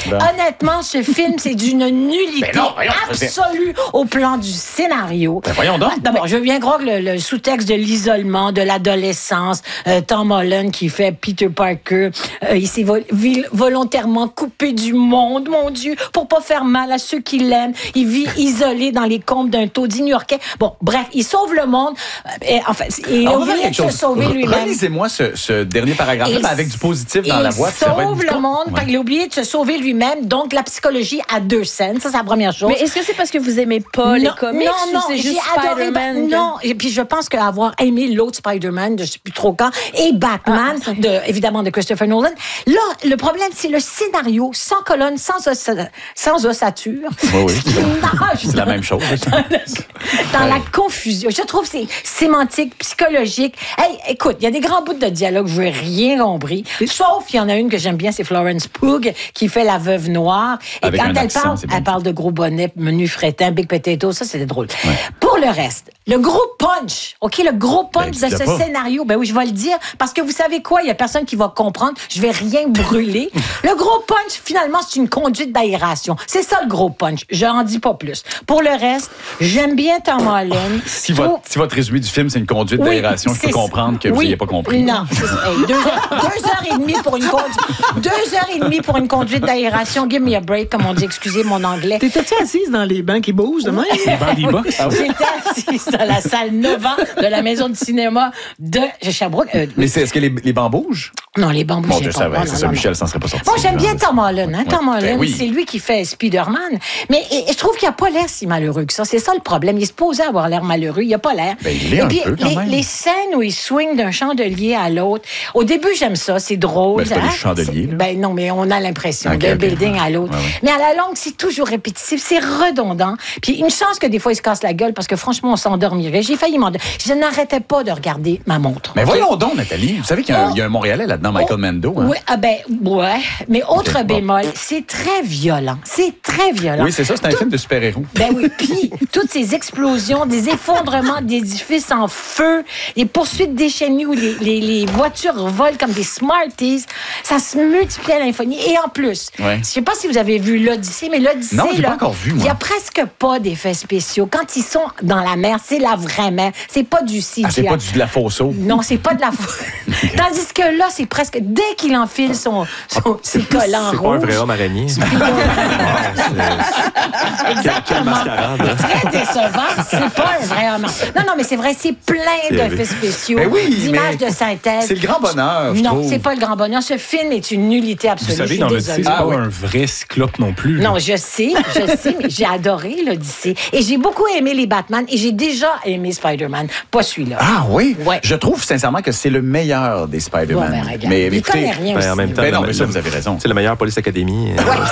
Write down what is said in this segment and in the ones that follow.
Honnêtement, ce film, c'est d'une nullité absolue au plan du scénario. Ben voyons donc. D'abord, je veux bien croire que le sous-texte de l'isolement, de l'adolescence, Tom Holland qui fait Peter Parker, il s'est volontairement coupé du monde, mon Dieu, pour pas faire mal à ceux qui l'aiment. Il vit isolé dans les combes d'un taudis new-yorkais. Bon, bref, il sauve le monde. Enfin, il a oublié de se sauver lui-même. Relisez-moi ce dernier paragraphe avec du positif dans la voix. Il sauve le monde, il a oublié de se sauver lui-même. Donc, la psychologie à 2 scènes. Ça, c'est la première chose. Mais est-ce que c'est parce que vous aimez pas les comics ou c'est juste Spider-Man? Non, et puis je pense qu'avoir aimé l'autre Spider-Man, je sais plus trop quand, et Batman, évidemment de Christopher Nolan. Là, le problème, c'est le scénario, sans colonne, sans ossature. Oui. C'est la même chose. Dans la confusion. Je trouve que c'est sémantique, psychologique. Hey, écoute, il y a des grands bouts de dialogue, je n'ai rien compris. Sauf, il y en a une que j'aime bien, c'est Florence Pugh, qui fait la veuve noire. Et avec quand elle parle de gros bonnets, menu frétin, big potato, ça, c'était drôle. Ouais. Pour le reste, le gros punch, le gros punch de ce scénario, ben oui, je vais le dire, parce que vous savez quoi, il y a personne qui va comprendre, je vais rien brûler. Le gros punch, finalement, c'est une conduite d'aération. C'est ça, le gros punch. Je n'en dis pas plus. Pour le reste, j'aime bien Tom Holland. Si votre résumé du film, c'est une conduite d'aération, je peux comprendre que vous n'ayez pas compris. Non, c'est ça. Hey, 2 heures et demie pour une conduite. 2 heures et demie pour une conduite d'aération. Give me a break, comme on dit. Excusez mon anglais. T'étais-tu assise dans les bancs qui bougent demain? Les bancs d'e-box? J'étais assise dans la salle Nova de la maison de cinéma de Sherbrooke. Mais est-ce que les bancs bougent? Non, les bancs bougent pas. Je savais, c'est ça, Michel s'en serait pas sorti. Bon, j'aime bien Tom Holland. Tom Holland, c'est lui qui fait Spider-Man. Mais je trouve qu'il n'a pas l'air si malheureux que ça. C'est ça le problème. Il est supposé avoir l'air malheureux. Il n'a pas l'air. Il est un peu quand même. Les scènes où il swing d'un chandelier à l'autre, au début, j'aime ça. C'est drôle. Mais c'est pas des chandeliers. Non, mais on a l'impression d'un building à l'autre. Ouais. Mais à la longue, c'est toujours répétitif. C'est redondant. Puis une chance que des fois, il se casse la gueule parce que franchement, on s'endormirait. J'ai failli m'endormir. Je n'arrêtais pas de regarder ma montre. Mais voyons donc, Nathalie. Vous savez qu'il y a un Montréalais là-dedans, Michael Mendo. Hein? Oui, mais autre bémol, c'est très violent. C'est très violent. Oui, c'est ça, c'est un film de super-héros. Ben oui, puis toutes ces explosions, des effondrements d'édifices en feu, les poursuites déchaînées où les voitures volent comme des Smarties, ça se multiplie à l'infini. Et en plus, je sais pas si vous avez vu l'Odyssée, mais l'Odyssée, non, j'ai pas encore vu, moi. Il y a presque pas d'effets spéciaux. Quand ils sont dans la mer, c'est la vraie mer. C'est pas du CGI. Ah, c'est pas de la fausse eau. Non, c'est pas de la fausse. Tandis que là, c'est presque dès qu'il enfile ses collants rouges. C'est pas un vrai homme araignée. Exactement. Très décevant. C'est pas un vrai homme. Non, mais c'est vrai, c'est plein d'effets spéciaux, d'images de synthèse. C'est le grand bonheur, Non, c'est pas le grand bonheur. Ce film est une nullité absolue. Vous savez, dans l'Odyssée, c'est pas un vrai cyclope non plus. Non, je sais, mais j'ai adoré l'Odyssée. Et j'ai beaucoup aimé les Batman et j'ai déjà aimé Spider-Man. Pas celui-là. Ah oui? Ouais. Je trouve sincèrement que c'est le meilleur des Spider-Man. Ouais, regarde, mais il connaît rien aussi. En même temps, mais ça, vous avez raison. C'est la meilleure Police Academy.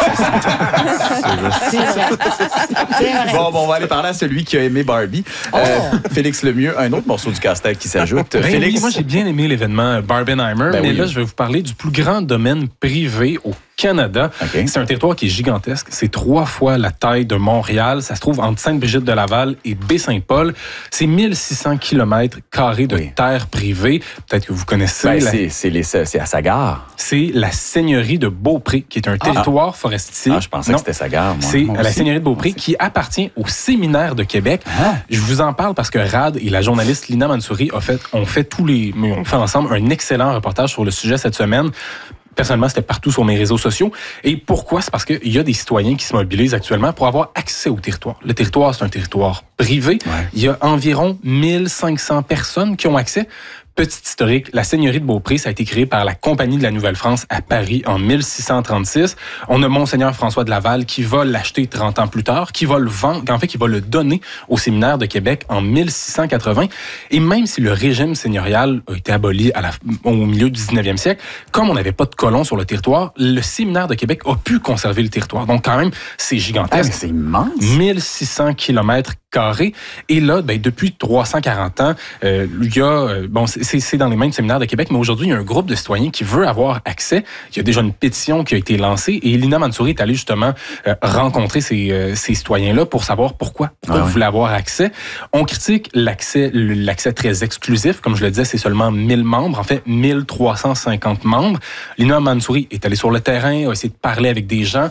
C'est vrai. Bon, on va aller parler à celui qui a aimé Barbie. Félix Lemieux, un autre morceau du casse-tête qui s'ajoute. Félix? Oui, moi, j'ai bien aimé l'événement Barbenheimer, mais là, je vais vous parler du plus grand domaine privé au Canada. Okay. C'est un territoire qui est gigantesque. C'est 3 fois la taille de Montréal. Ça se trouve entre Sainte-Brigitte-de-Laval et Baie-Saint-Paul. C'est 1600 km² de terre privée. Peut-être que vous connaissez. C'est à Sagard. C'est la seigneurie de Beaupré, qui est un territoire forestier. Ah, je pensais que c'était Sagard, moi. C'est la seigneurie de Beaupré qui appartient au Séminaire de Québec. Je vous en parle parce que Rad et la journaliste Lina Mansouri ont fait ensemble un excellent reportage sur le sujet cette semaine. Personnellement, c'était partout sur mes réseaux sociaux. Et pourquoi? C'est parce qu'il y a des citoyens qui se mobilisent actuellement pour avoir accès au territoire. Le territoire, c'est un territoire privé. Ouais. Il y a environ 1500 personnes qui ont accès. Petit historique, la seigneurie de Beaupré, ça a été créé par la Compagnie de la Nouvelle-France à Paris en 1636. On a Monseigneur François de Laval qui va l'acheter 30 ans plus tard, qui va le vendre, en fait, qui va le donner au Séminaire de Québec en 1680. Et même si le régime seigneurial a été aboli au milieu du 19e siècle, comme on n'avait pas de colons sur le territoire, le Séminaire de Québec a pu conserver le territoire. Donc, quand même, c'est gigantesque. C'est immense. 1600 km². Et là, depuis 340 ans, il y a... c'est dans les mains du Séminaire de Québec, mais aujourd'hui, il y a un groupe de citoyens qui veut avoir accès. Il y a déjà une pétition qui a été lancée et Lina Mansouri est allée justement rencontrer ces citoyens-là pour savoir pourquoi ils voulaient avoir accès. On critique l'accès très exclusif. Comme je le disais, c'est seulement 1000 membres, en fait 1350 membres. Lina Mansouri est allée sur le terrain, a essayé de parler avec des gens.